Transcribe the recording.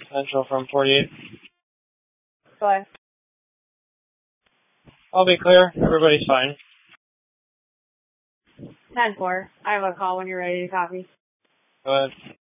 Central from 48. Go ahead. I'll be clear. Everybody's fine. 10-4. I have a call when you're ready to copy. Go ahead.